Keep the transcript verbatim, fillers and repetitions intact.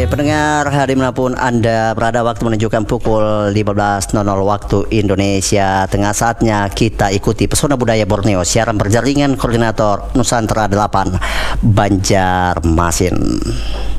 pendengar, hari dimanapun Anda berada, waktu menunjukkan pukul lima belas waktu Indonesia Tengah. Saatnya kita ikuti Pesona Budaya Borneo, siaran berjaringan koordinator Nusantara delapan Banjarmasin.